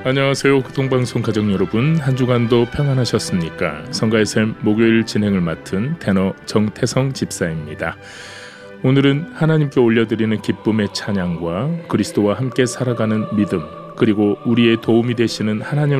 안녕하세요. 교통방송 가족 여러분, 한 주간도 평안하셨습니까? 성가의 샘 목요일 진행을 맡은 테너 정태성 집사입니다. 오늘은 하나님께 올려드리는 기쁨의 찬양과 그리스도와 함께 살아가는 믿음, 그리고 우리의 도움이 되시는 하나님을